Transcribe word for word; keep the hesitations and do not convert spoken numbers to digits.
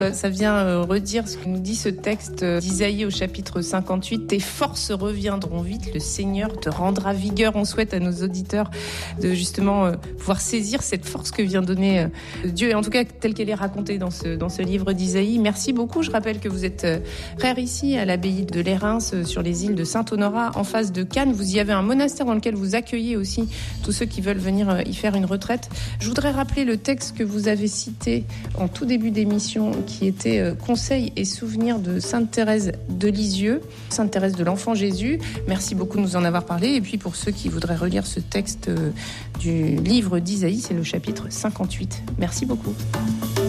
Ça vient redire ce que nous dit ce texte d'Isaïe au chapitre cinquante-huit. Tes forces reviendront vite, le Seigneur te rendra vigueur. On souhaite à nos auditeurs de justement pouvoir saisir cette force que vient donner Dieu, et en tout cas telle qu'elle est racontée dans ce, dans ce livre d'Isaïe. Merci beaucoup. Je rappelle que vous êtes frère ici à l'abbaye de Lérins, sur les îles de Saint-Honorat, en face de Cannes. Vous y avez un monastère dans lequel vous accueillez aussi tous ceux qui veulent venir y faire une retraite. Je voudrais rappeler le texte que vous avez cité en tout début d'émission, qui était Conseils et souvenirs de Sainte Thérèse de Lisieux, Sainte Thérèse de l'Enfant Jésus. Merci beaucoup de nous en avoir parlé. Et puis pour ceux qui voudraient relire ce texte du livre d'Isaïe, c'est le chapitre cinquante-huit. Merci beaucoup.